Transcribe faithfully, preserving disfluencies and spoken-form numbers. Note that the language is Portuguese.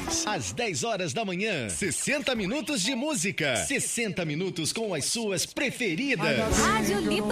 dez. Às dez horas da manhã, sessenta minutos de música. sessenta minutos com as suas preferidas. Rádio